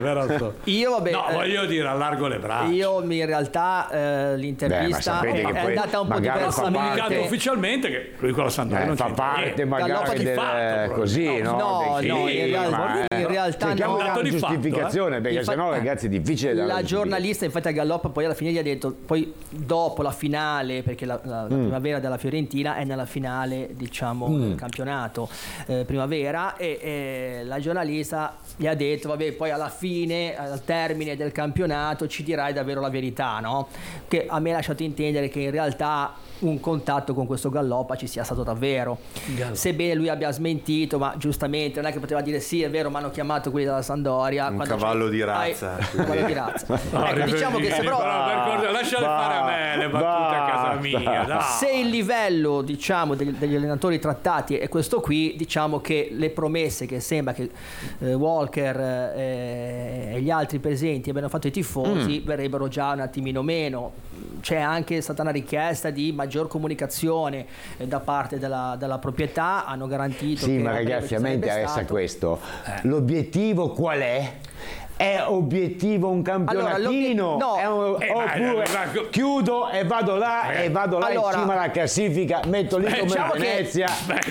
Io vabbè, no, voglio dire, allargo le braccia. Io in realtà l'intervista è andata un po' diversamente. Ufficialmente che lui con la Sampdoria non fa parte magari del così, no? In realtà cerchiamo no. una giustificazione, perché sennò ragazzi è difficile da la giornalista infatti a Galloppa poi alla fine gli ha detto, poi dopo la finale, perché la primavera della Fiorentina è nella finale diciamo del campionato primavera, e la giornalista gli ha detto vabbè, poi alla fine, al termine del campionato ci dirai davvero la verità, no? Che a me ha lasciato intendere che in realtà un contatto con questo Galloppa ci sia stato davvero, sebbene lui abbia smentito, ma giustamente non è che poteva dire sì è vero, mi hanno chiamato quelli della Sampdoria, un cavallo di razza. Cavallo di razza. Ecco, diciamo che se però lasciale fare a me le battute a casa mia, dai. Se il livello diciamo degli allenatori trattati è questo qui, diciamo che le promesse che sembra che Walker e gli altri presenti abbiano fatto i tifosi verrebbero già un attimino meno. C'è anche stata una richiesta di maggior comunicazione da parte della proprietà, hanno garantito sì, che ma ragazzi a me interessa questo. L'obiettivo qual è? È obiettivo un campionatino? Oppure chiudo e vado là in cima alla classifica, metto lì come diciamo Venezia.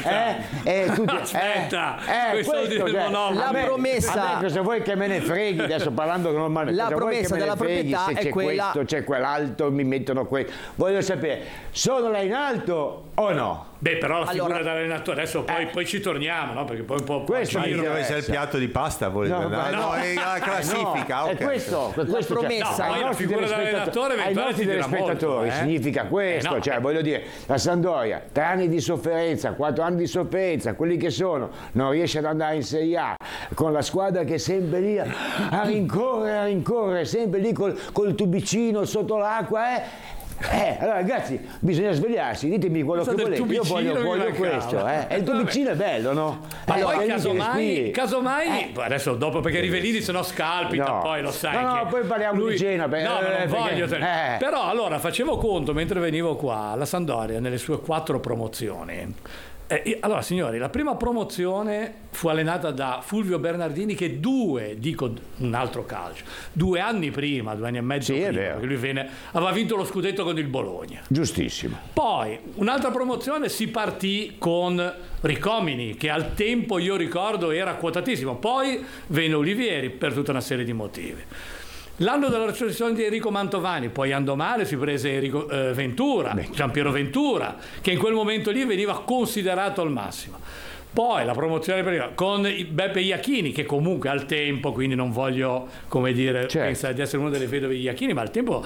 La promessa, a me, se vuoi che me ne freghi, adesso parlando normalmente, la promessa della proprietà se è c'è quella, questo, c'è quell'altro, mi mettono questo. Voglio sapere, sono là in alto o no? Beh, però la figura dell'allenatore, adesso poi ci torniamo, no? Perché poi un po' questo deve essere il piatto di pasta, volete? No, è la classifica. È questo la promessa. Poi la figura dell'allenatore ai nostri telespettatori significa questo, cioè voglio dire, la Sampdoria 3 anni di sofferenza, 4 anni di sofferenza, quelli che sono, non riesce ad andare in Serie A con la squadra che è sempre lì a rincorrere, sempre lì col tubicino sotto l'acqua, allora ragazzi bisogna svegliarsi, ditemi quello che volete, io voglio questo, e il tuo vicino è bello, no? Ma poi casomai adesso dopo, perché Rivellini se no scalpita, poi lo sai poi parliamo di Genoa, non voglio però allora facevo conto mentre venivo qua, la Sampdoria nelle sue 4 promozioni. Allora signori, la prima promozione fu allenata da Fulvio Bernardini, che un altro calcio, 2 anni prima, 2 anni e mezzo prima, perché lui aveva vinto lo scudetto con il Bologna. Giustissimo. Poi un'altra promozione si partì con Ricomini, che al tempo io ricordo era quotatissimo, poi venne Olivieri per tutta una serie di motivi. L'anno della recensione di Enrico Mantovani, poi andò male, si prese Ventura, Giampiero Ventura, che in quel momento lì veniva considerato al massimo. Poi la promozione con Beppe Iachini, che comunque al tempo, quindi non voglio pensare di essere uno delle vedove di Iachini, ma al tempo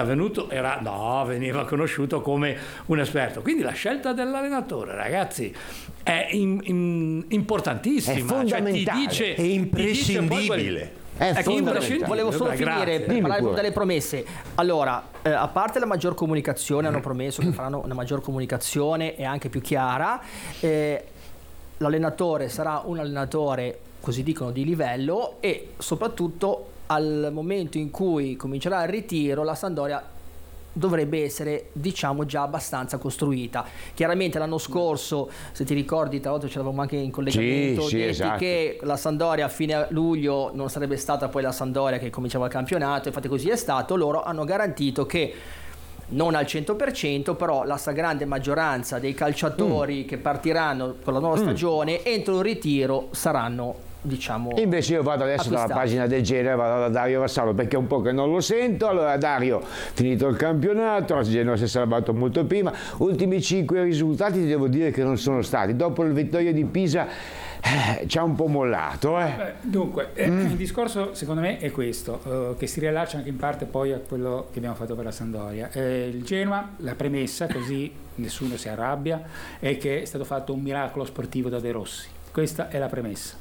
veniva conosciuto come un esperto. Quindi la scelta dell'allenatore, ragazzi, è importantissima, è fondamentale, è imprescindibile. Volevo solo finire per parlare delle promesse. Allora, a parte la maggior comunicazione, hanno promesso che faranno una maggior comunicazione e anche più chiara. L'allenatore sarà un allenatore, così dicono, di livello, e soprattutto al momento in cui comincerà il ritiro la Sampdoria dovrebbe essere, diciamo, già abbastanza costruita. Chiaramente l'anno scorso, se ti ricordi, tra l'altro ce l'avevamo anche in collegamento, esatto, che la Sampdoria a fine luglio non sarebbe stata poi la Sampdoria che cominciava il campionato, infatti così è stato. Loro hanno garantito che non al 100%, però la stragrande maggioranza dei calciatori che partiranno con la nuova stagione entro il ritiro saranno, diciamo, invece io vado adesso dalla pagina del Genoa, vado da Dario Vassallo perché è un po' che non lo sento. Allora Dario, finito il campionato, la Genoa si è salvato molto prima, ultimi 5 risultati ti devo dire che non sono stati, dopo il vittoria di Pisa ci ha un po' mollato. Dunque il discorso secondo me è questo, che si riallaccia anche in parte poi a quello che abbiamo fatto per la Sampdoria. Il Genoa, la premessa, così nessuno si arrabbia, è che è stato fatto un miracolo sportivo da De Rossi. Questa è la premessa,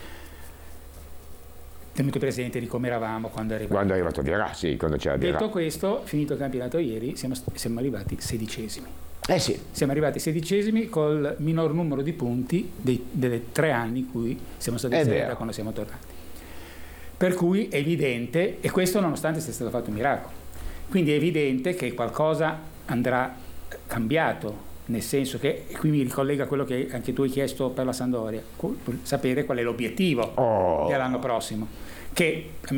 tenuto presente di come eravamo quando è arrivato Vierà, quando c'era Vierà. Detto questo, finito il campionato ieri, siamo arrivati 16esimi. Siamo arrivati 16esimi col minor numero di punti delle 3 anni in cui siamo stati in Serie A quando siamo tornati. Per cui è evidente, e questo nonostante sia stato fatto un miracolo, quindi è evidente che qualcosa andrà cambiato, nel senso che, e qui mi ricollega a quello che anche tu hai chiesto per la Sampdoria, sapere qual è l'obiettivo dell'anno prossimo, che